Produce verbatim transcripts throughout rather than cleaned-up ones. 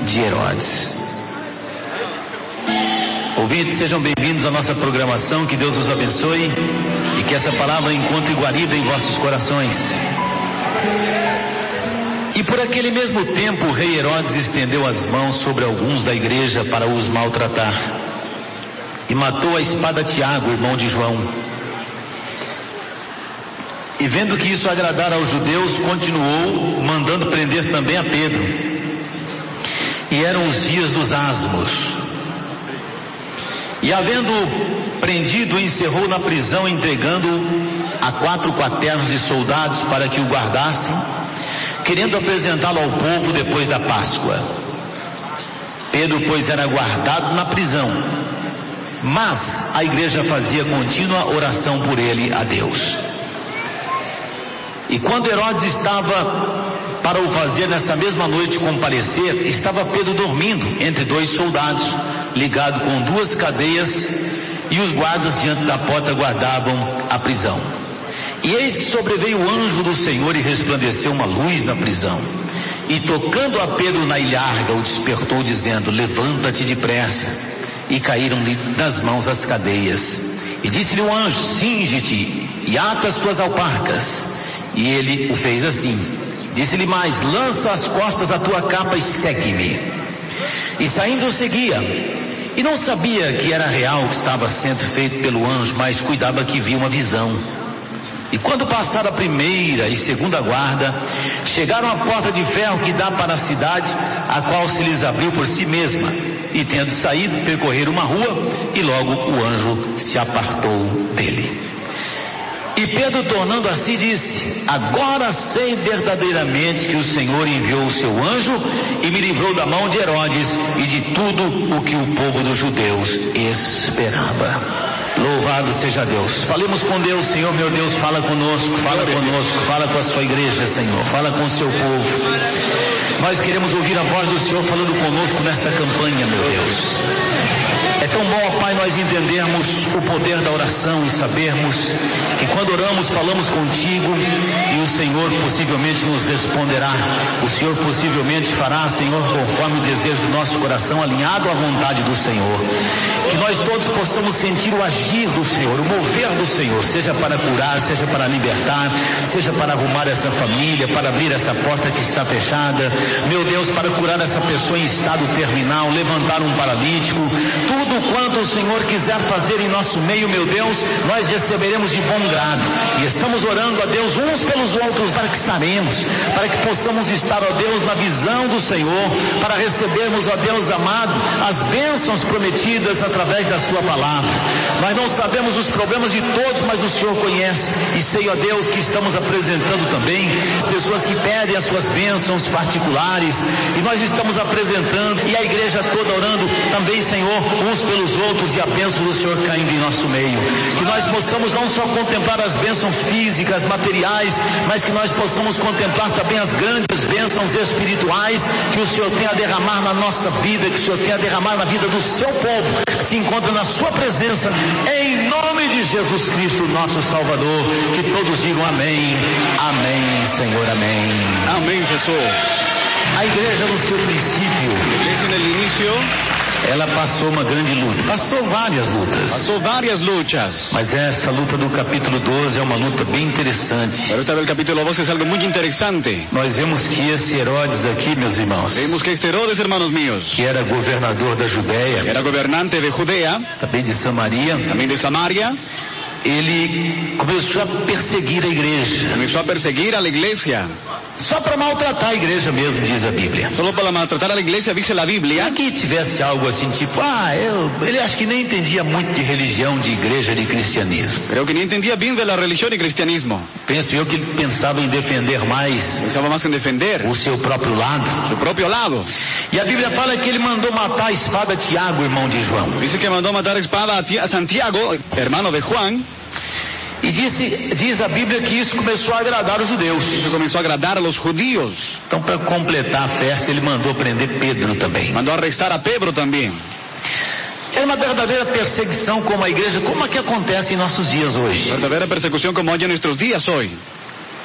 de Herodes. Ouvintes, sejam bem-vindos à nossa programação, que Deus os abençoe e que essa palavra encontre guarida em vossos corações. E por aquele mesmo tempo o rei Herodes estendeu as mãos sobre alguns da igreja para os maltratar, e matou a espada Tiago, irmão de João. E vendo que isso agradara aos judeus, continuou mandando prender também a Pedro. E eram os dias dos asmos. E havendo prendido, o encerrou na prisão, entregando-o a quatro quaternos de soldados para que o guardassem, querendo apresentá-lo ao povo depois da Páscoa. Pedro, pois, era guardado na prisão, mas a igreja fazia contínua oração por ele a Deus. E quando Herodes estava para o fazer nessa mesma noite comparecer, estava Pedro dormindo entre dois soldados, ligado com duas cadeias, e os guardas diante da porta guardavam a prisão. E eis que sobreveio o anjo do Senhor e resplandeceu uma luz na prisão. E tocando a Pedro na ilharga, o despertou, dizendo: levanta-te depressa. E caíram-lhe nas mãos as cadeias. E disse-lhe o anjo: cinge-te e ata as tuas alparcas. E ele o fez assim. Disse-lhe mais: lança as costas a tua capa e segue-me. E saindo o seguia. E não sabia que era real o que estava sendo feito pelo anjo, mas cuidava que via uma visão. E quando passaram a primeira e segunda guarda, chegaram à porta de ferro que dá para a cidade, a qual se lhes abriu por si mesma. E tendo saído, percorreram uma rua, e logo o anjo se apartou dele. E Pedro, tornando a si, disse: agora sei verdadeiramente que o Senhor enviou o seu anjo e me livrou da mão de Herodes e de tudo o que o povo dos judeus esperava. Louvado seja Deus. Falemos com Deus. Senhor meu Deus, fala conosco, fala conosco, fala com a sua igreja, Senhor, fala com o seu povo. Nós queremos ouvir a voz do Senhor falando conosco nesta campanha, meu Deus. É tão bom, ó Pai, nós entendermos o poder da oração e sabermos que quando oramos, falamos contigo e o Senhor possivelmente nos responderá. O Senhor possivelmente fará, Senhor, conforme o desejo do nosso coração, alinhado à vontade do Senhor. Que nós todos possamos sentir o agir do Senhor, o mover do Senhor, seja para curar, seja para libertar, seja para arrumar essa família, para abrir essa porta que está fechada. Meu Deus, para curar essa pessoa em estado terminal, levantar um paralítico, tudo quanto o Senhor quiser fazer em nosso meio, meu Deus, nós receberemos de bom grado. E estamos orando a Deus uns pelos outros para que saremos, para que possamos estar, ó Deus, na visão do Senhor, para recebermos, ó Deus amado, as bênçãos prometidas através da sua palavra. Nós não sabemos os problemas de todos, mas o Senhor conhece. E sei, ó Deus, que estamos apresentando também as pessoas que pedem as suas bênçãos particulares, e nós estamos apresentando, e a igreja toda orando também, Senhor, uns pelos outros, e a bênção do Senhor caindo em nosso meio. Que nós possamos não só contemplar as bênçãos físicas, materiais, mas que nós possamos contemplar também as grandes bênçãos espirituais que o Senhor tem a derramar na nossa vida, que o Senhor tem a derramar na vida do seu povo, que se encontra na sua presença, em nome de Jesus Cristo, nosso Salvador. Que todos digam amém, amém, Senhor, amém. Amém, Jesus. A igreja no seu princípio, Iglesia en el inicio, ela passou uma grande luta, passou várias lutas, pasó varias luchas. mas essa luta do capítulo doze é uma luta bem interessante. Pero esta del capítulo doce es algo muy interesante. Nós vemos que esse Herodes aqui, meus irmãos, Vemos que este Herodes, hermanos míos, que era governador da Judéia, era gobernante de Judea, também de Samaria, también de Samaria, ele começou a perseguir a igreja, comenzó a perseguir a la iglesia. só para maltratar a igreja mesmo, diz a Bíblia. Solo para maltratar a la iglesia, dice la Biblia. Aqui tivesse algo assim, tipo, ah, eu, ele acho que nem entendia muito de religião, de igreja, de cristianismo. Creo que ni entendía bien de la religión y cristianismo. Penso eu que ele pensava em defender mais Pensaba más en defender o seu próprio lado. su propio lado. E a Bíblia fala que ele mandou matar a espada Tiago, irmão de João. Dice que mandó matar a espada a Ti- a Santiago, hermano de Juan, E disse, diz a Bíblia que isso começou a agradar os judeus. y comenzó a agradar a los judíos. Então, para completar a festa, ele mandou prender Pedro também. Mandó arrestar a Pedro también. Era uma verdadeira perseguição como a igreja, como é que acontece em nossos dias hoje. Verdadera persecución como hay en nuestros días hoy.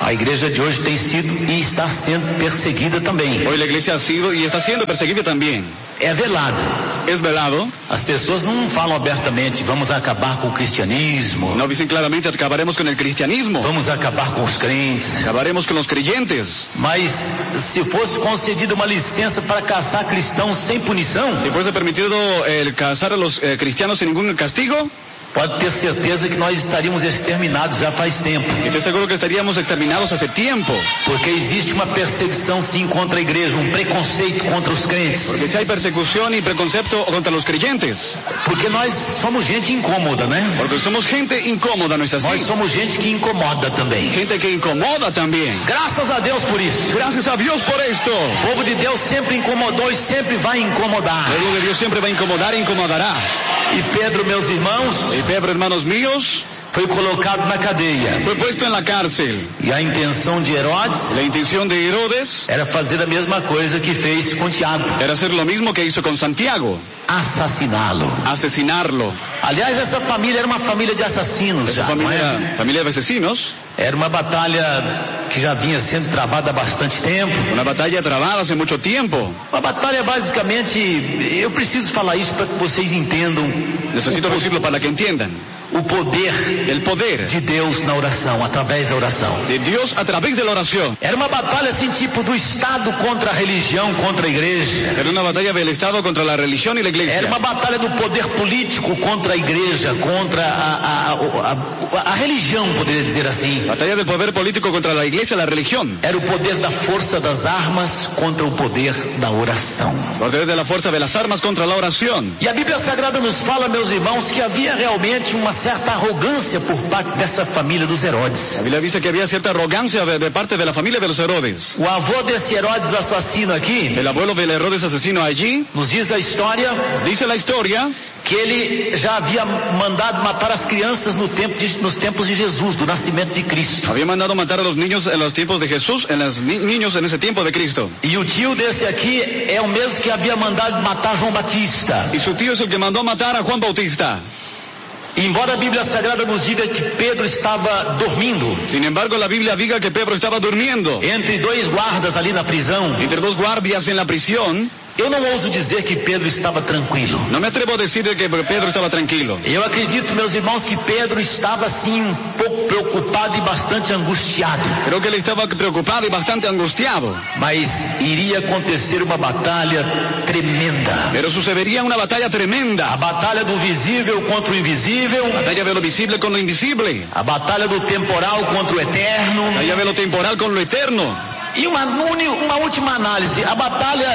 A igreja de hoje tem sido e está sendo perseguida também. Hoy la iglesia ha sido y está siendo perseguida también. É velado. Es velado. As pessoas não falam abertamente, vamos acabar com o cristianismo. No dicen claramente, acabaremos con el cristianismo. Vamos acabar com os crentes. Acabaremos con los creyentes. Mas se fosse concedida uma licença para caçar cristãos sem punição, si fuese permitido el cazar a los eh, cristianos sin ningún castigo, pode ter certeza que nós estaríamos exterminados já faz tempo. Estoy seguro que estaríamos exterminados hace tiempo. Porque existe uma perseguição sim contra a igreja, um preconceito contra os crentes. Porque si hay persecución y preconcepto contra los creyentes. Porque nós somos gente incômoda, né? Porque somos gente incómoda, ¿no es así? Nós somos gente que incomoda também. Gente que incomoda también. Graças a Deus por isso. Gracias a Dios por esto. O povo de Deus sempre incomodou e sempre vai incomodar. El pueblo de Dios siempre va a incomodar e incomodará. E Pedro, meus irmãos, y Pedro, hermanos míos, foi colocado na cadeia. Fue puesto en la cárcel. E a intenção de Herodes, la intención de Herodes, era fazer a mesma coisa que fez com Tiago. Era hacer lo mismo que hizo con Santiago. Assassiná-lo. Asesinarlo. Aliás, essa família era uma família de assassinos. Essa já, família, é? família de assassinos. Era uma batalha que já vinha sendo travada há bastante tempo. Uma batalha travada há muito tempo. Uma batalha basicamente, eu preciso falar isso para que vocês entendam. Necesito decirlo para que entiendan. O poder, el poder de Deus na oração, através da oração. De Deus através da oração. Era uma batalha assim tipo do Estado contra a religião, contra a igreja. Era uma batalha do Estado contra a religião e a igreja. Era uma batalha do poder político contra a igreja, contra a, a, a, a, a religião, poderia dizer assim. Batalha do poder político contra a igreja e a religião. Era o poder da força das armas contra o poder da oração. Poder da força das armas contra a oração. E a Bíblia Sagrada nos fala, meus irmãos, que havia realmente uma certa arrogância por parte dessa família dos Herodes. A Bíblia diz que havia certa arrogância de parte da família dos Herodes. O avô desse Herodes assassino aqui, el abuelo del Herodes asesino allí, nos diz a história, dice a história, que ele já havia mandado matar as crianças no tempo de, nos tempos de Jesus, do nascimento de Cristo. Havia mandado matar a los niños en los tiempos de Jesús, en los ni niños en ese tiempo de Cristo. E o tio desse aqui é o mesmo que havia mandado matar João Batista. E su tío es el que mandó matar a Juan Bautista. Embora a Bíblia Sagrada nos diga que Pedro estava dormindo. Sin embargo, la Biblia diga que Pedro estaba durmiendo. Entre dois guardas ali na prisão. Entre dos guardias en la prisión. Eu não ouso dizer que Pedro estava tranquilo. Não me atrevo a dizer que Pedro estava tranquilo. Eu acredito, meus irmãos, que Pedro estava assim um pouco preocupado e bastante angustiado. Creo que ele estava preocupado e bastante angustiado. Mas iria acontecer uma batalha tremenda. Pero sucedería una batalla tremenda. A batalha do visível contra o invisível. A batalha de lo visible con lo invisible. A batalha do temporal contra o eterno. A batalha de lo temporal con lo eterno. E uma, uma última análise, a batalha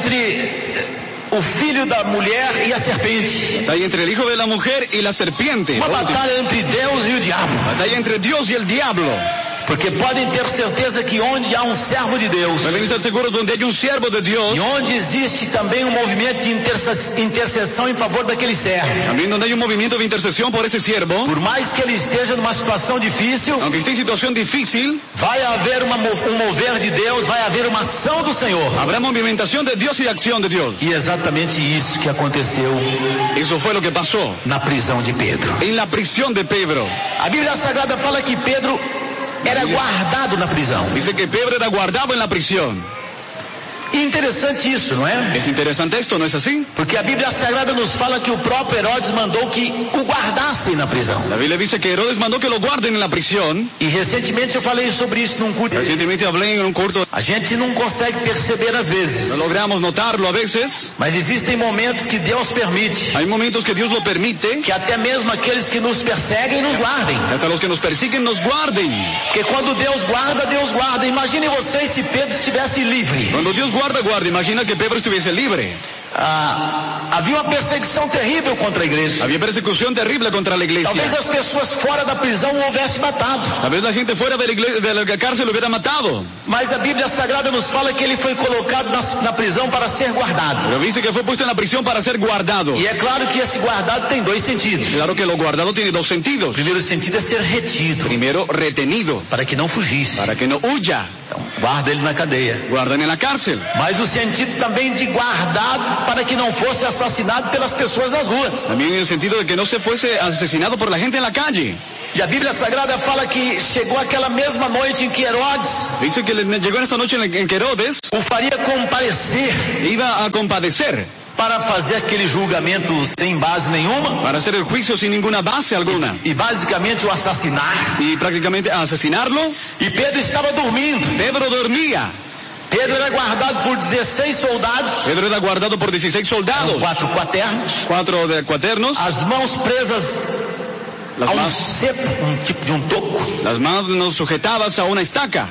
entre o filho da mulher e a serpente. Batalha entre el hijo de la mujer y la serpiente. Uma batalha entre Deus e o diabo. Batalha entre Dios y el diablo. Porque podem ter certeza que onde há um servo de Deus, devem estar seguros onde há um servo de Deus, e onde existe também um movimento de intercessão em favor daquele servo, também onde há um movimento de intercessão por esse servo, por mais que ele esteja numa situação difícil, aunque esteja em situação difícil, vai haver uma, um mover de Deus, vai haver uma ação do Senhor. Habrá movimentação de Deus e ação de Deus. E exatamente isso que aconteceu. Isso foi o que passou na prisão de Pedro. Em la prisão de Pedro. A Bíblia Sagrada fala que Pedro era guardado na prisão. Dice que Pedro era guardado na prisão. E interessante isso, não é? É interessante isto, não é assim? Porque a Bíblia Sagrada nos fala que o próprio Herodes mandou que o guardassem na prisão. A Bíblia diz que Herodes mandou que o guardem na prisão. E recentemente eu falei sobre isso num culto. Recentemente falei em um culto. A gente não consegue perceber às vezes. Não logramos notarlo a vezes. Mas existem momentos que Deus permite. Há momentos que Deus lo permite. Que até mesmo aqueles que nos perseguem nos guardem. Até os que nos perseguem nos guardem. Porque quando Deus guarda, Deus guarda. Imagine vocês se Pedro estivesse livre. Quando Deus guarda, guarda. Imagina que Pedro estivesse livre. Ah, havia uma perseguição terrível contra a igreja. Havia persecução terrível contra a igreja. Talvez as pessoas fora da prisão o houvessem matado. Talvez a gente fora da, da cárcel o hubiera matado. Mas a Bíblia Sagrada nos fala que ele foi colocado na, na prisão para ser guardado. Pero dice que foi posto na prisão para ser guardado. E é claro que esse guardado tem dois sentidos. Claro que o guardado tem dois sentidos. O primeiro sentido é ser retido. Primeiro, retenido. Para que não fugisse. Para que não huya. Então, guarda ele na cadeia. Guarda na cárcel. Mas no sentido também de guardado para que não fosse assassinado pelas pessoas nas ruas. También en el sentido de que no se fuese asesinado por la gente en la calle. E a Bíblia Sagrada fala que chegou aquela mesma noite em que Herodes Dice que le- llegó en esa noche en, en que Herodes o faria comparecer iba a compadecer para fazer aquele julgamento sem base nenhuma para hacer el juicio sin ninguna base alguna e basicamente o assassinar. y prácticamente a asesinarlo. E Pedro estava dormindo. Pedro dormía. Pedro era guardado por dezesseis soldados, Pedro era guardado por dieciséis soldados, quatro quaternos, cuatro de cuaternos, as mãos presas las, a um ma- cepo, um tipo de um toco. las manos sujetadas a una estaca.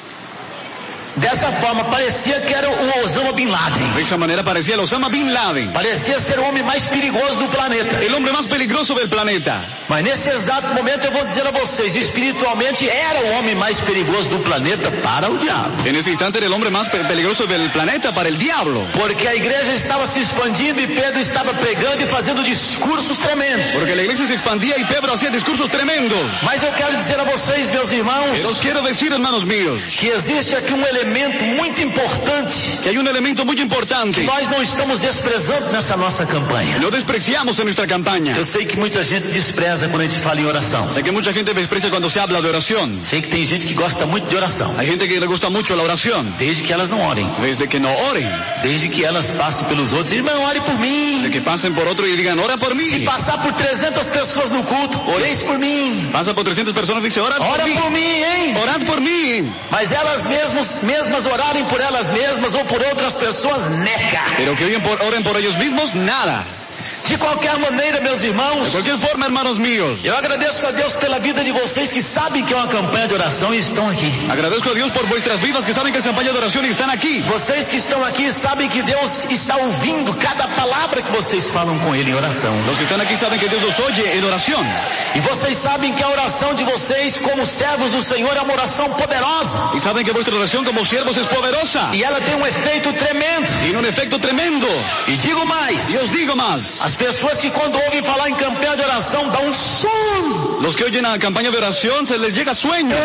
Dessa forma, parecia que era o Osama Bin Laden. De esa manera parecía el Osama Bin Laden, Parecia ser o homem mais perigoso do planeta. el hombre más peligroso del planeta. Mas nesse exato momento eu vou dizer a vocês, espiritualmente era o homem mais perigoso do planeta para o diabo. En ese instante era el hombre más pe- peligroso del planeta para el diablo. Porque a igreja estava se expandindo e Pedro estava pregando e fazendo discursos tremendos. Porque la iglesia se expandía y Pedro hacía discursos tremendos. Mas eu quero dizer a vocês, meus irmãos, Pero os quiero decir, hermanos míos, que existe aqui um elemento muito importante que hay un elemento muy que importante. nós não estamos desprezando nessa nossa campanha. No despreciamos en nuestra campaña. Eu sei que muita gente despreza quando a gente fala em oração. Sé que mucha gente desprecia cuando se habla de oración. Sei que tem gente que gosta muito de oração, Hay gente que le gusta mucho la oración, desde que elas não orem, desde que no oren, desde que elas passem pelos outros. Irmão, ore por de mim. que pasen por otro y digan, ora por Se mí. passar por trezentas pessoas no culto, oreis por mim. Pasa por trescientas personas y dice, ora por Ora mí. por mim, hein? Orad por mí. Mas elas mesmas, mesmas orarem por elas mesmas ou por outras pessoas, neca. Pero que oren por, oren por ellos mismos, nada. De qualquer maneira, meus De irmãos, cualquier forma, hermanos míos, eu agradeço a Deus pela vida de vocês que sabem que é uma campanha de oração e estão aqui. agradezco a Dios por vuestras vidas que saben que es campaña de oración y están aquí. Vocês que estão aqui sabem que Deus está ouvindo cada palavra que vocês falam com Ele em oração. Los que están aquí saben que Dios los oye en oración. E vocês sabem que a oração de vocês como servos do Senhor é uma oração poderosa. Y saben que vuestra oración como siervos es poderosa. E ela tem um efeito tremendo. Tiene un efecto tremendo. E digo mais, Y os digo más. as pessoas que quando ouvem falar em campanha de oração dão um sono. Los que oyen la campaña de oración se les llega sueño.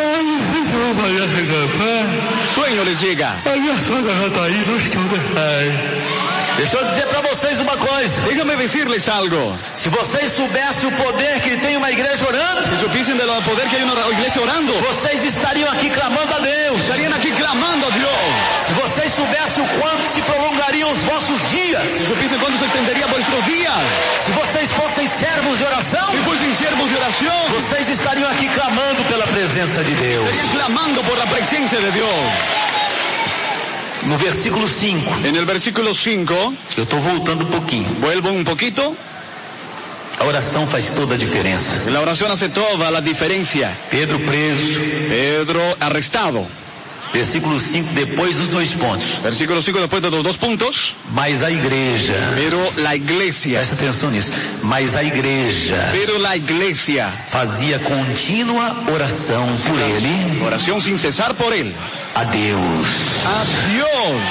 Sueño les llega. A minha sogra já está aí, não esquenta. Deixa eu dizer para vocês uma coisa. Déjame decirles algo. Se vocês soubessem o poder que tem uma igreja orando, Si supiesen del poder que hay una iglesia orando, vocês estariam aqui clamando a Deus. estarían aquí clamando a Dios. Se vocês soubessem o quanto se prolongariam os vossos dias, Si supiesen cuándo se extendería vuestros días, se vocês fossem servos de oração, si fuesen siervos de oración, vocês estariam aqui clamando pela presença de Deus. estarían clamando por la presencia de Dios. No versículo cinco, En el versículo cinco, eu estou voltando um pouquinho. vuelvo un poquito. A oração faz toda a diferença. La oración hace toda la diferencia. Pedro preso, Pedro arrestado. versículo cinco, depois dos dois pontos. Versículo cinco, después de los dos puntos. Mas a igreja, Pero la iglesia, presta atenção nisso, mas a igreja pero la iglesia, fazia contínua oração por ele, oración sin cesar por él. a Deus. A Dios.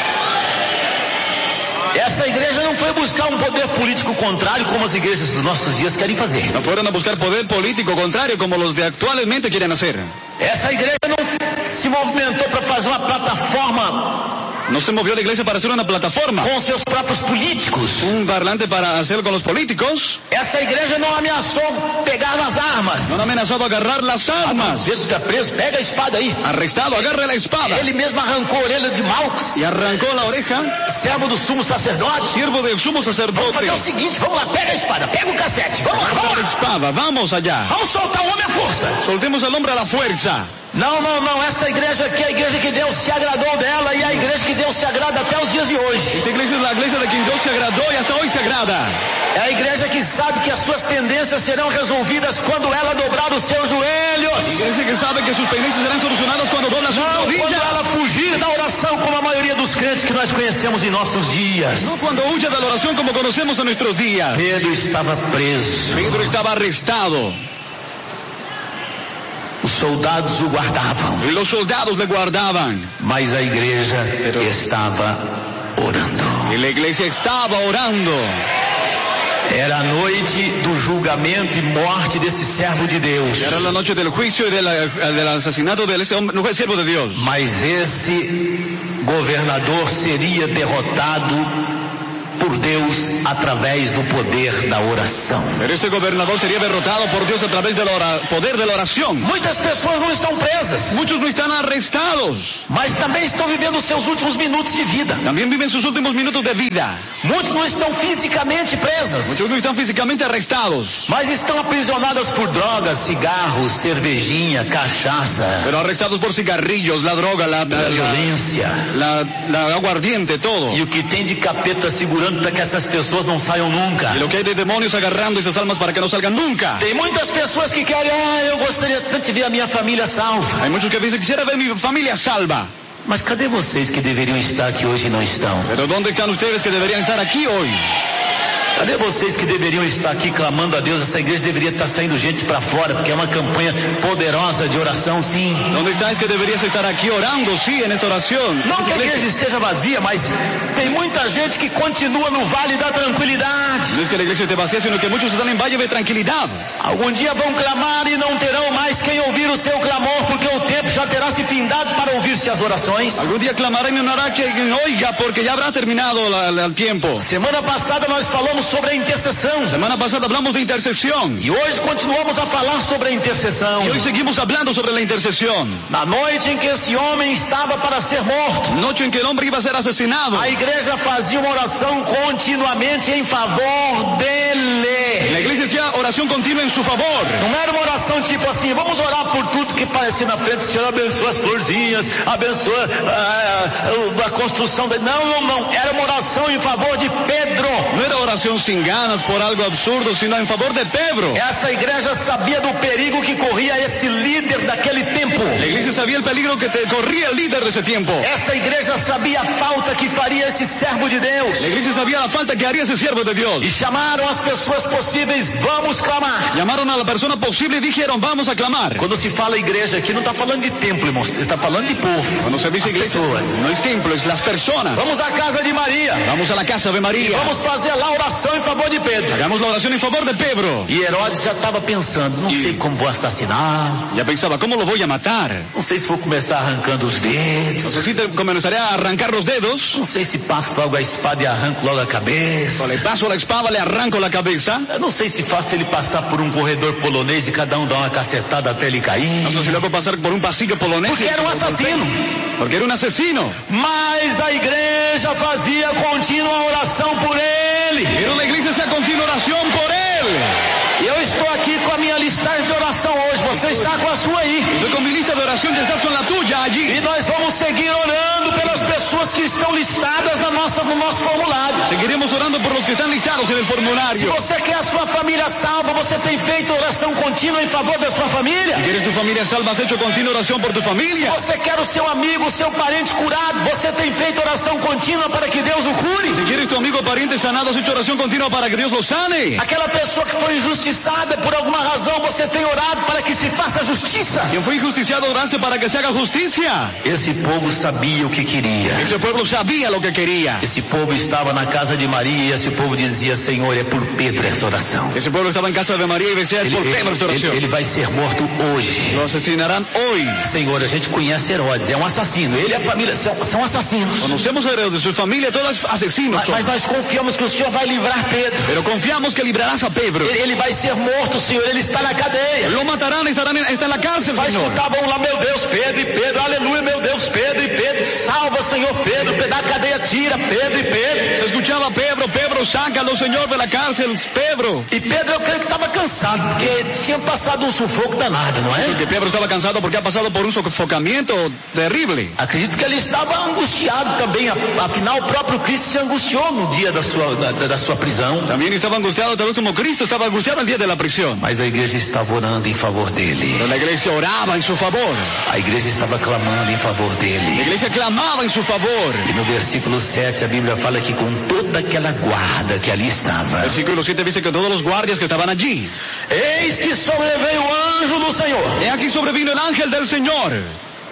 Essa igreja não foi buscar um poder político contrário como as igrejas dos nossos dias querem fazer. No fueron a buscar poder político contrario como los de actualmente quieren hacer. Essa igreja não se movimentou para fazer uma plataforma No se movió la iglesia para hacer una plataforma, com seus próprios políticos. un parlante para hacer con los políticos. Essa igreja não ameaçou pegar nas armas. No han amenazado a agarrar las armas. Pedro está preso, pega a espada aí. Arrestado, agarre la espada. Ele mesmo arrancou a orelha de Malcos, Y arrancó la oreja. servo do sumo sacerdote. Siervo del sumo Vamos sacerdote. fazer o seguinte, vamos lá, pega a espada, pega o cassete, vamos lá, Agarra vamos la lá. espada, vamos allá. Vamos soltar o homem à força. Soltemos al hombre a la fuerza. Não, não, não, essa igreja aqui é a igreja que Deus se agradou dela e é a igreja que Deus se agrada até os dias de hoje. Esta iglesia es la iglesia de quien Dios se agradó y hasta hoy se agrada. É a igreja que sabe que as suas pendências serão resolvidas quando ela dobrar os seus joelhos. Iglesia que sabe que sus pendencias serán solucionadas cuando dobla sus Não quando rodillas. ela fugir da oração como a maioria dos crentes que nós conhecemos em nossos dias. No cuando huye de la oración como conocemos en nuestros días. Pedro estava preso. Pedro estaba arrestado. Os soldados o guardavam, Y los soldados le guardaban. mas a igreja estava orando. Y la iglesia estaba orando. Era a noite do julgamento e morte desse servo de Deus. Era la noche del juicio y del, del asesinato de ese hombre, no fue siervo de Dios. Mas esse governador seria derrotado por Deus através do poder da oração. Pero este gobernador sería derrotado por Dios a través del poder de la oración. Muitas pessoas não estão presas. Muchos no están arrestados. Mas também estão vivendo os seus últimos minutos de vida. También viven sus últimos minutos de vida. Muitos não estão fisicamente presas. Muchos no están físicamente arrestados. Mas estão aprisionadas por drogas, cigarros, cervejinha, cachaça. Pero arrestados por cigarrillos, la droga, la, la, la violência, la, la aguardiente, todo. E o que tem de capeta segurando para que essas pessoas não saiam nunca. Y lo que hay de demonios agarrando esas almas para que no salgan nunca. Tem muitas pessoas que querem, ah, eu gostaria tanto de ver a minha família salva. Hay muchos que dicen, quisiera ver mi familia salva. Mas cadê vocês que deveriam estar aqui hoje e não estão? Pero ¿dónde están ustedes que deberían estar aquí hoy? Cadê vocês que deveriam estar aqui clamando a Deus? Essa igreja deveria estar saindo gente para fora, porque é uma campanha poderosa de oração, sim. ¿Dónde estáis que deberías estar aquí orando, sí, en esta oración? Não que a igreja esteja vazia, mas tem muita gente que continua no vale da tranquilidade. No es que la iglesia esté vacía, sino que muchos están en valle de tranquilidad. Algum dia vão clamar e não terão mais quem ouvir o seu clamor, porque o tempo já terá se findado para ouvir-se as orações. Algún día clamarán y no hará quien oiga, porque ya habrá terminado la, la, el tiempo. Semana passada nós falamos sobre a intercessão. Semana pasada hablamos de intercesión. E hoje continuamos a falar sobre a intercessão. Y hoy seguimos hablando sobre la intercesión. Na noite em que esse homem estava para ser morto, noche en que el hombre iba a ser asesinado, a igreja fazia uma oração continuamente em favor dele. La iglesia hacía oración continua en su favor. Não era uma oração tipo assim, vamos orar por tudo que parecia na frente, o Senhor abençoa as florzinhas, abençoa a, a, a construção dele. Não, não, não. Era uma oração em favor de Pedro. No era oración sin ganas por algo absurdo, sino en favor de Pedro. Essa igreja sabia do perigo que corria esse líder daquele tempo. La iglesia sabía el peligro que te corría el líder de ese tiempo. Essa igreja sabia a falta que faria esse servo de Deus. La iglesia sabía la falta que haría ese siervo de Dios. E chamaram as pessoas possíveis, vamos clamar. Llamaron a la persona posible y dijeron, vamos a clamar. Quando se fala igreja aqui, não está falando de templo, irmãos, está falando de povo. Cuando se dice iglesia, no es templo, es las personas. Vamos à casa de Maria. Vamos a la casa de María. E vamos fazer lá a oração em favor de Pedro. Hagamos la oración en favor de Pedro. E Herodes já estava pensando, não e sei como vou assassinar. Ya pensaba, ¿cómo lo voy a matar? Não sei se vou começar arrancando os dedos. No sé si te comenzaré a arrancar los dedos. Não sei se passo logo a espada e arranco logo a cabeça. O le paso la espada, le arranco la cabeza. Eu não sei se faço ele passar por um corredor polonês e cada um dá uma cacetada até ele cair. No sé si luego pasar por un pasillo polonés. Porque era um assassino. Porque era un asesino. Mas a igreja fazia contínua oração por ele. Pero la iglesia hacía continua oración por él. Eu estou aqui com a minha listagem de oração hoje. Você está com a sua aí. Estoy con mi lista de oración, ya estás con la tuya allí. E nós vamos seguir orando pelas pessoas que estão listadas na nossa, no nosso formulário. Seguiremos orando por los que están listados en el Se formulario. você quer a sua família salva, você tem feito oração contínua em favor da sua família? Si quieres tu familia salva, has hecho continua oración por tu Se familia. você quer o seu amigo, o seu parente curado, você tem feito oração contínua para que Deus o cure? Si quieres tu amigo o pariente sanado, has hecho oración continua para que Dios lo sane. Aquela pessoa que foi injustiçada por alguma razão, você tem orado para que se faça justiça? Quien fue injusticiado, oraste para que se haga justicia. Esse povo sabia o que queria. Ese pueblo sabía lo que quería. Esse povo estava na casa de Maria e esse povo dizia, Senhor, é por Pedro essa oração. Ese pueblo estaba en casa de María y decía, es Ele, por Pedro esta ele, oración. ele vai ser morto hoje. Lo asesinarán hoy. Senhor, a gente conhece Herodes, é um assassino. Ele e a família são, são assassinos. Conocemos a Herodes, su familia, todos asesinos Mas, son. mas nós confiamos que o Senhor vai livrar Pedro. Pero confiamos que librarás a Pedro. Ele, ele vai ser morto, Senhor. Ele está na cadeia. Lo matarán, estarán en, está en la cárcel, Só Señor. escutavam lá, meu Deus, Pedro e Pedro, aleluia, meu Deus, Pedro e Pedro, salva, Senhor, Pedro, da cadeia tira, Pedro e Pedro. Se escuchaba Pedro, Pedro, sácalo, Señor, de la cárcel, Pedro. E Pedro, eu creio que estava cansado, porque tinha passado um sufoco danado, não é? Porque Pedro estaba cansado porque ha pasado por un sofocamiento terrible. Acredito que ele estava angustiado também, afinal o próprio Cristo se angustiou no dia da sua, da, da sua prisão. También estaba angustiado, tal vez como Cristo estaba angustiado el día de la prisión. Mas a igreja estava orando em favor dele. Pero la iglesia oraba en su favor. A igreja estava clamando em favor La dele. iglesia clamaba en su favor. E no versículo sete a Bíblia fala que com toda aquela guarda que ali estava, Versículo siete dice que todos los guardias que estaban allí, eis que sobreveio o anjo do Senhor. he aquí sobrevino el ángel del Señor.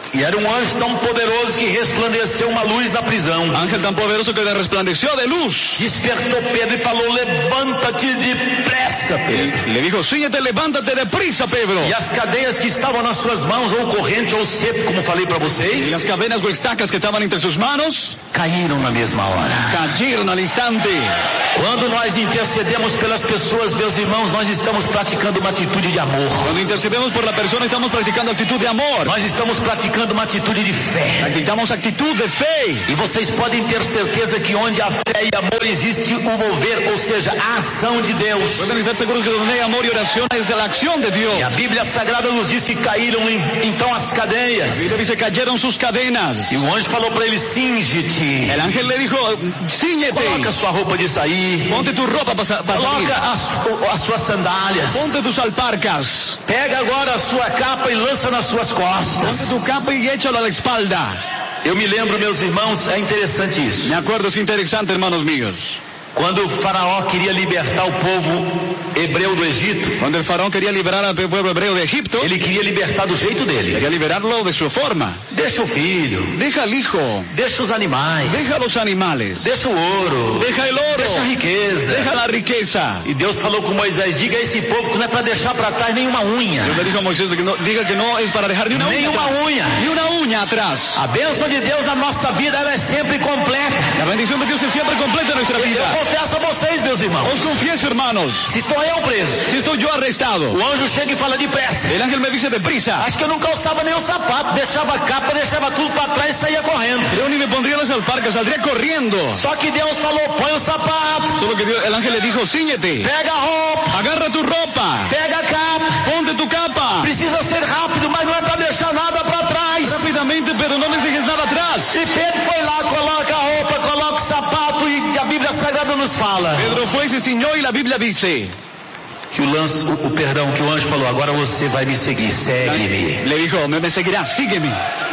E era um anjo tão poderoso que resplandeceu uma luz na prisão. Ángel tan poderoso que resplandeció de luz. Despertou Pedro e falou: levanta-te depressa, Pedro. Le dijo: ciñete, levántate deprisa, Pedro. E as cadeias que estavam nas suas mãos, ou corrente ou cepo, como falei para Y vocês, las cadenas o estacas que estaban entre sus manos caíram na mesma hora. cayeron al instante. Quando nós intercedemos pelas pessoas, meus irmãos, nós estamos praticando uma atitude de amor. Cuando intercedemos por la persona, estamos practicando actitud de amor. Nós estamos praticando uma atitude de fé. Practicamos actitud de fe. E vocês podem ter certeza que onde há fé e amor existe o mover, ou seja, a ação de Deus. Pueden estar seguros que donde hay amor y oración es de la acción de Dios. E a Bíblia Sagrada nos diz que caíram então as cadeias. Y dice: cayeron sus cadenas. E o anjo falou para ele: cinge-te. El ángel le dijo: ciñete. Coloca sua roupa de sair. Ponte tu ropa para salir. Coloca as, as suas sandálias. Ponte tus alparcas. Pega agora a sua capa e lança nas suas costas. Ponte tu capa y échalo a la espalda. Eu me lembro, meus irmãos, é interessante isso. Me acuerdo, es interesante, hermanos míos. Quando o faraó queria libertar o povo hebreu do Egito, Cuando el faraón quería liberar al pueblo hebreo de Egipto, ele queria libertar do jeito dele. quería liberarlo de su forma. Deixa o filho, Deja al hijo, deixa os animais, deja los animales, deixa o ouro, deja el oro, deixa a riqueza. deja la riqueza. E Deus falou com Moisés: diga a esse povo que não é para deixar para trás nenhuma unha. Dios le dijo a Moisés que no, diga que no es para dejar ni una uña Nenhuma atrás, unha. ni una uña atrás. A bênção de Deus na nossa vida, ela é sempre completa. La bendición de Dios es siempre completa en nuestra Eu vida. confesso a vocês, meus irmãos, Os confieso, hermanos, se estou eu preso, si estoy yo arrestado, o anjo chega e fala depressa. el ángel me dice deprisa. Acho que eu não calçava nem o sapato, deixava a capa, deixava tudo para trás e saía correndo. Yo ni me pondría las alparcas, saldría corriendo. Só que Deus falou: põe o sapato, Solo que Dios, el ángel le dijo: ciñete, pega a roupa, agarra tu ropa, pega a capa. ponte tu capa. Precisa ser rápido, mas não é para deixar nada para trás. Rápidamente, pero no les dejes nada atrás. E Pedro foi lá, coloca a roupa, coloca o sapato, e a Bíblia Sagrada nos fala Pedro fue y se ciñó y la Biblia dice que o, lance, o, o perdão que o anjo falou: agora você vai me seguir, segue-me. le dijo: me, me seguirás, sígueme.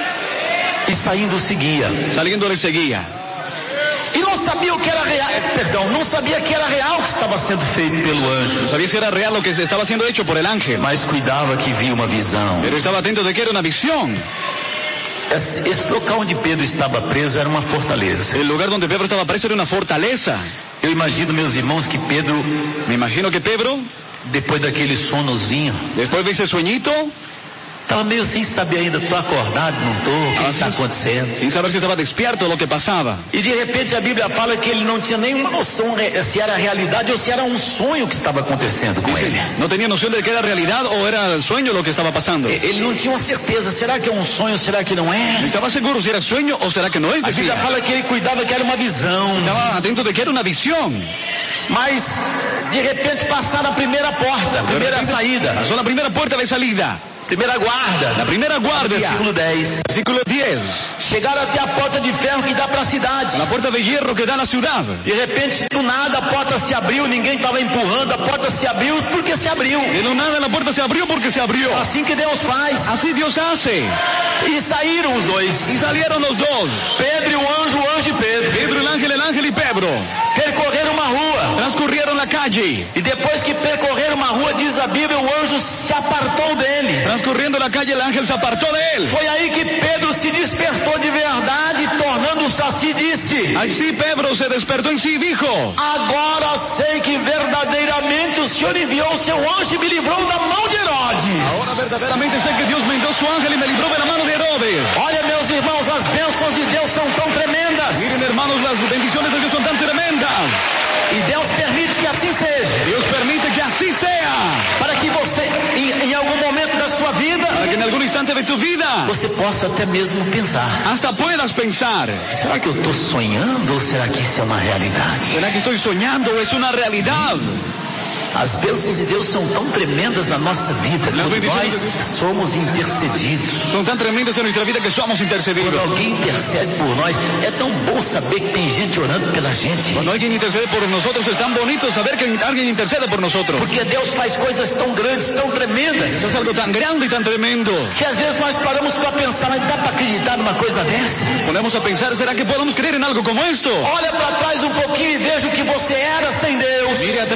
E saindo seguia. Saliendo le seguía. E não sabia o que era real, perdão, não sabia que era real o que estava sendo feito pelo anjo. No sabía si era real lo que se estaba siendo hecho por el ángel, Mas cuidava que via uma visão. pero estaba atento de que era una visión. Esse, esse local onde Pedro estava preso era uma fortaleza. El lugar donde Pedro estaba preso era una fortaleza. Eu imagino, meus irmãos, que Pedro, Me imagino que Pedro, depois daquele sonozinho, después de ese sueñito, estava meio sem saber ainda, tô acordado, não tô, o que está acontecendo? sin saber si estaba despierto de lo que pasaba. E de repente a Bíblia fala que ele não tinha nenhuma noção se era realidade ou se era um sonho que estava acontecendo com ele. No tenía noción de que era realidad o era sueño lo que estaba pasando. Ele não tinha uma certeza, será que é um sonho, será que não é? No estaba seguro si era sueño o será que no es. A Bíblia Decía. fala que ele cuidava que era uma visão. Estaba atento de que era una visión. Mas de repente passaram a primeira porta, a primeira saída, Pasó la primera puerta de salida, primeira guarda, la primera guardia. versículo dez. Versículo diez. Chegaram até a porta de ferro que dá para a cidade. La puerta de hierro que da a la ciudad. De repente, do nada, a porta se abriu, ninguém estava empurrando, a porta se abriu porque se abriu. De lo nada la puerta se abrió porque se abrió. Assim que Deus faz. Así Dios hace. E saíram os dois. Y salieron los dos. Pedro e o anjo, o anjo e Pedro. Pedro el ángel, el ángel y Pedro. Percorreram uma rua. Transcurrieron la calle. E depois que percorreram uma rua, diz a Bíblia, o anjo se apartou dele. Transcurriendo la calle, el ángel se apartó de él. Foi aí que Pedro se despertou de verdade, tornando-se assim, disse: Así Pedro se despertó en sí y dijo: agora sei que verdadeiramente o Senhor enviou o seu anjo e me livrou da mão de Herodes. ahora verdaderamente sé que Dios me envió su ángel y me libró de la mano de Herodes. Olha, meus irmãos, as bênçãos de Deus são tão tremendas. Miren, hermanos, las bendiciones de Dios son tan tremendas. E Deus permite que assim seja. Dios permite que así sea. Para que você, em, em algum momento da sua vida, Para que en algún instante de tu vida você possa até mesmo pensar: hasta puedas pensar: será que eu estou sonhando ou será que isso é uma realidade? ¿será que estoy soñando o es una realidad? As bênçãos de Deus são tão tremendas na nossa vida quando nós somos intercedidos. Son tan tremendas en nuestra vida que somos Quando intercedidos. alguém intercede por nós, é tão bom saber que tem gente orando pela gente. Cuando alguien intercede por nosotros, es tan bonito saber que alguien intercede por nosotros. Porque Deus faz coisas tão grandes, tão tremendas, Eso es algo tan grande y tan tremendo. que às vezes nós paramos para pensar: mas dá para acreditar numa coisa dessa? Ponemos a pensar: ¿será que podemos creer en algo como esto? Olha para trás um pouquinho e veja o que você era sem Deus. Mire atrás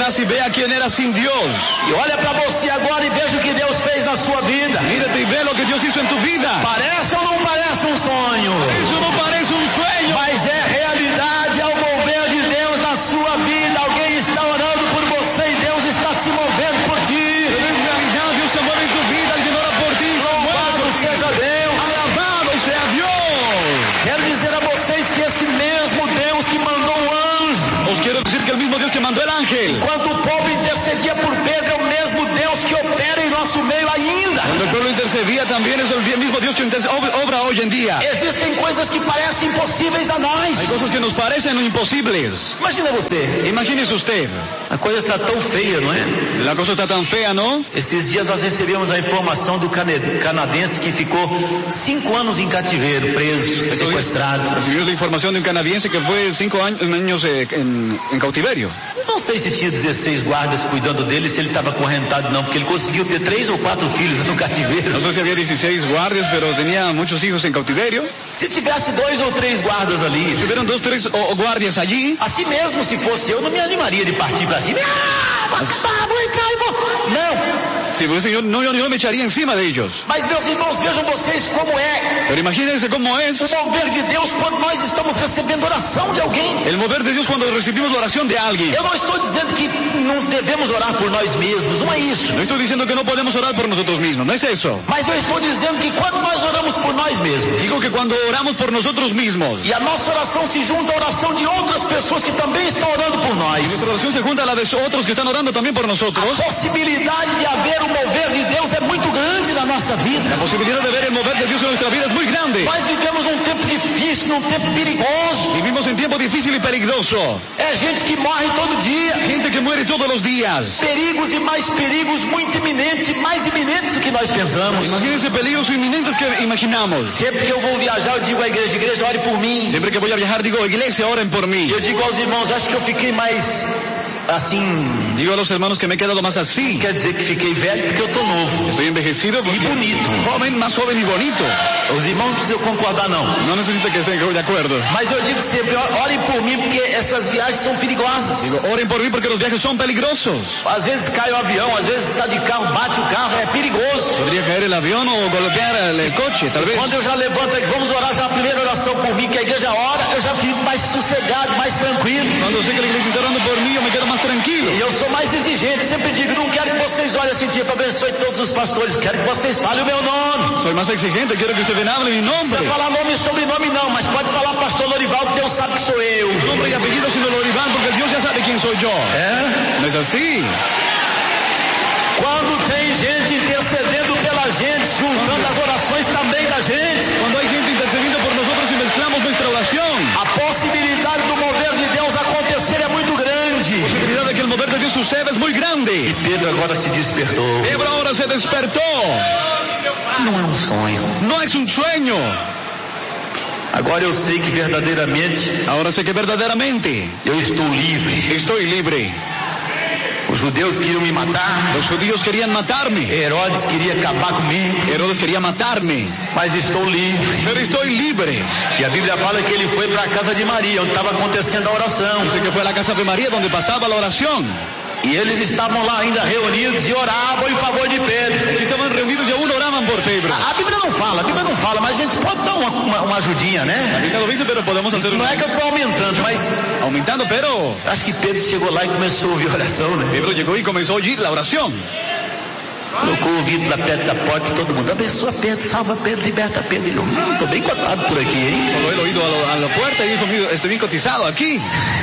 eras y vea quién eras sin Dios. E olha para você agora e veja o que Deus fez na sua vida. Mírate y ve lo que Dios hizo en tu vida. Parece ou não parece um sonho? Eso no parece un sueño. Mas é realidade, é o mover de Deus na sua vida. Alguém está orando por você e Deus está se movendo por ti. Pero en realidad Dios se mueve en tu vida, alguien ora por ti. Louvado seja Deus. Alabado sea Dios. Quero dizer a vocês que esse mesmo Deus que mandou um anjo, Os quiero decir que el mismo Dios que mandó el ángel, enquanto o povo intercedia por Pedro, é o mesmo Deus que opera em nosso meio ainda. cuando el pueblo intercedía, también es el mismo Dios que interce- ob- obra hoy en día. Existem coisas que parecem impossíveis a Hay nós. cosas que nos parecen imposibles. Imagina você, Imagínese usted, a coisa está tão feia, não é? la cosa está tan fea, ¿no? Esses dias nós recebemos a informação do cane- canadense que ficou cinco anos em cativeiro, preso, sequestrado. Recibimos la información de un canadiense que fue cinco años, años eh, en, en cautiverio. Não sei se tinha dezesseis guardas cuidando dele, se ele estava acorrentado não, porque ele conseguiu ter três ou quatro filhos no cativeiro. No sé si había dieciséis guardias, pero tenía muchos hijos en cautiverio. Se tivesse dois ou três guardas ali, Tuvieron dos, tres o, o guardias allí. assim mesmo se fosse eu, não me animaria de partir para cima. Ah, vou acabar, vou entrar e vou... Não, Si fuese yo, no, yo, yo me echaría encima de ellos. mas meus irmãos, vejam vocês como é Pero imagínense cómo es o mover de Deus quando nós estamos recebendo oração de alguém. el mover de Dios cuando recibimos la oración de alguien. Eu não estou dizendo que não devemos orar por nós mesmos, não é isso. No estoy diciendo que no podemos orar por nosotros mismos, no es eso. Mas eu estou dizendo que quando nós oramos por nós mesmos, Digo que cuando oramos por nosotros mismos, e a nossa oração se junta à oração de outras pessoas que também estão orando por nós, nuestra oración se junta a la de otros que están orando también por a nosotros, possibilidade de haver o mover de Deus é muito grande na nossa vida. la posibilidad de ver el mover de Dios en nuestra vida es muy grande. Nós vivemos num tempo difícil, num tempo perigoso. Vivimos en tiempo difícil y peligroso. É gente que morre todo dia. Gente que muere todos los días. Perigos e mais perigos muito iminentes, mais iminentes do que nós pensamos. Imagínense peligros inminentes que imaginamos. Sempre que eu vou viajar, eu digo à igreja, igreja, ore por mim. Siempre que voy a viajar digo, iglesia, oren por mí. Eu digo aos irmãos, acho que eu fiquei mais, assim, Digo a los hermanos que me he quedado más así. quer dizer que fiquei velho porque eu tô novo. Estoy envejecido E porque bonito. joven, más joven y bonito. Os irmãos não precisam concordar não. No necesito que estén de acuerdo. Mas eu digo sempre, orem por mim porque essas viagens são perigosas. Digo, oren por mí porque los viajes son peligrosos. Às vezes cai o avião, às vezes está de carro, bate o carro, é perigoso. Podría caer el avión o golpear el coche, tal vez. Quando eu já levanto aqui, vamos orar já a primeira oração por mim, que a igreja ora, eu já fico mais sossegado, mais tranquilo. Cuando sé que la iglesia está orando por mí, yo me quedo más tranquilo. E eu sou mais exigente, sempre digo, não quero que vocês olhem assim, tipo, abençoe todos os pastores, quero que vocês falem o meu nome. Soy más exigente, quiero que ustedes hablen mi Não nombre. precisa falar nome e sobrenome não, mas pode falar pastor Lorivaldo, Deus sabe que sou eu. Nombre y apellido sino Lorival, porque Dios ya sabe quién soy yo. É? ¿No es así? Quando tem gente intercedendo pela gente, juntando as orações também da gente, Cuando hay gente intercediendo por nosotros y mezclamos nuestra oración, a possibilidade do mover de Deus acontecer é muito grande. la posibilidad de que el mover de Dios suceda es muy grande. Pedro agora se despertou. Pedro ahora se despertó. Não é um sonho. No es un sueño. Agora eu sei que verdadeiramente Ahora sé que verdaderamente eu estou livre. estoy libre. Os judeus queriam me matar, Los judíos querían matarme. Herodes queria acabar comigo, Herodes quería matarme. mas estou livre. Pero estoy libre. E a Bíblia fala que ele foi para a casa de Maria, onde estava acontecendo a oração. Dice que fue a la casa de María donde pasaba la oración. E eles estavam lá ainda reunidos e oravam em favor de Pedro. Aquí estaban reunidos y aún oraban por Pedro. A Bíblia não fala, a Bíblia não fala, mas a gente pode dar uma, uma, uma ajudinha, né? Aquí lo dice, pero podemos hacer Não é que eu estou aumentando, mas aumentando, pero acho que Pedro chegou lá e começou a ouvir a oração, né? Pedro llegó y comenzó a oír la oración. Colocou o ouvido lá perto da porta e todo mundo, abençoa Pedro, salva Pedro, liberta Pedro. Ele, hum, tô bem cotado por aqui, hein? Colocó el oído a, lo- a la puerta y dijo, "Mira, estoy bien cotizado aquí."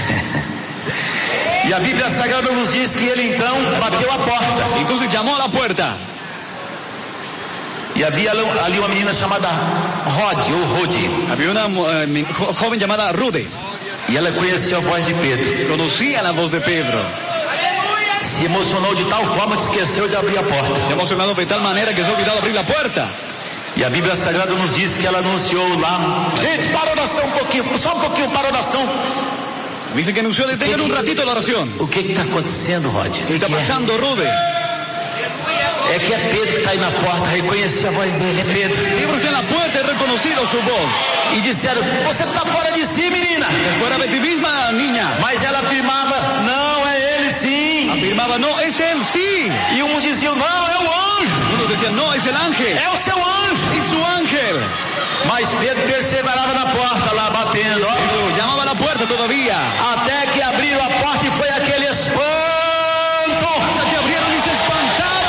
E a Bíblia Sagrada nos diz que ele então bateu a porta. Entonces llamó a la puerta. E havia ali uma menina chamada Rod, ou Rodi. Había una eh, mi- jo- joven llamada Rude. E ela conheceu a voz de Pedro. Conocía la voz de Pedro. Se emocionou de tal forma que esqueceu de abrir a Se porta. emocionado de tal manera que se ha olvidado abrir la puerta. E a Bíblia Sagrada nos diz que ela anunciou lá. Gente, para a oração um pouquinho, só um pouquinho para a oração. Dice que anunció, detengan un ratito la oración. O que está acontecendo, Rod? ¿Qué está pasando, Rude? É que é Pedro que está aí na porta, reconheci a voz dele, é Pedro. Pedro está en la puerta y reconocido su voz. E disseram, você está fora de si, menina. Fuera de ti misma, niña. Mas ela afirmava, não, é ele sim. sí. E uns diziam, não, é o anjo. Unos decían, no, es el ángel. É o seu anjo. Es su ángel. Mas Pedro perseverava na porta lá, batendo, ó. Pedro llamaba a la puerta todavía. Até que abriram a porta e foi aquele espanto. Hasta que abrieron y se espantaron.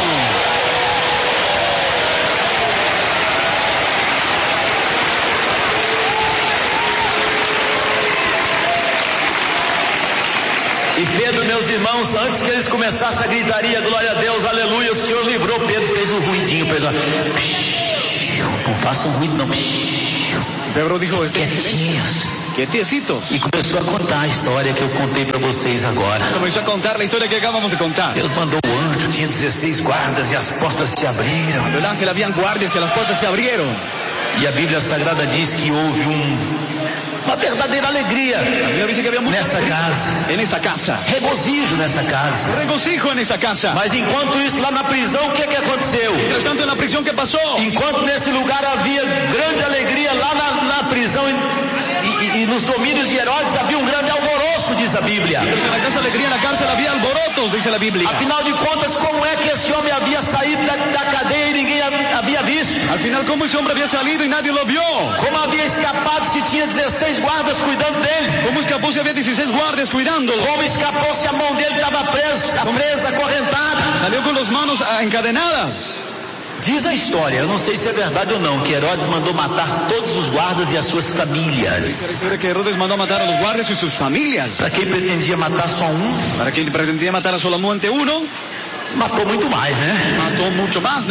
E Pedro, meus irmãos, antes que eles começassem a gritaria, glória a Deus, aleluia, o Senhor livrou. Pedro fez um ruidinho, Pedro. Não faça um ruído, não. Pedro dijo, Quietinhos. quietecitos. E começou a contar a história que eu contei para vocês agora. Comenzó a contar la historia que acabamos de contar. Deus mandou o anjo, tinha dezesseis guardas e as portas se abriram. Cuando el ángel habían guardias y las puertas se abrieron. E a Bíblia Sagrada diz que houve um, uma verdadeira alegria Dice que había mucha nessa casa. en esa casa. Regozijo nessa casa. Regocijo en esa casa. Mas enquanto isso, lá na prisão, o que que aconteceu? Mientras tanto, en la prisión, ¿qué pasó? Enquanto nesse lugar havia grande alegria, lá na, na prisão e, e, e nos domínios de Herodes havia um grande alvoroço, diz a Bíblia. En la casa alegría, en la cárcel había alborotos, dice la Biblia. Afinal de contas, como é que esse homem havia saído da, da cadeia e ninguém havia visto? Al final, ¿cómo ese hombre había salido y nadie lo vio? Como havia escapado se tinha dezesseis guardas cuidando dele? ¿Cómo escapó si había dieciséis guardias cuidándolo? Como escapou se a mão dele estava presa, presa, acorrentada? Salió con las manos ah, encadenadas. Diz a história, eu não sei se é verdade ou não, que Herodes mandou matar todos os guardas e as suas Dice la famílias. historia que Herodes mandó a matar a los guardias y sus familias. Para quem pretendia matar só um, Para quien pretendía matar a solamente uno, matou muito mais, né? mató mucho más.